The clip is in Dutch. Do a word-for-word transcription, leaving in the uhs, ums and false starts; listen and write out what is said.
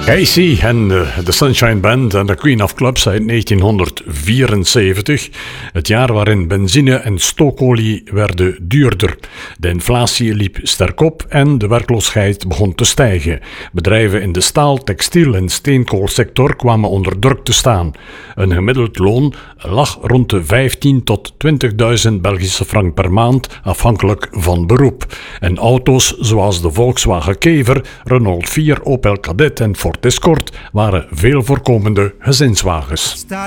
Casey en de, de Sunshine Band en de Queen of Clubs uit negentienhonderdvierenzeventig. Het jaar waarin benzine en stookolie werden duurder. De inflatie liep sterk op en de werkloosheid begon te stijgen. Bedrijven in de staal-, textiel- en steenkoolsector kwamen onder druk te staan. Een gemiddeld loon lag rond de vijftien tot twintigduizend Belgische frank per maand, afhankelijk van beroep. En auto's zoals de Volkswagen Kever, Renault vier, Opel Kadett en Ford Escort waren veel voorkomende gezinswagens.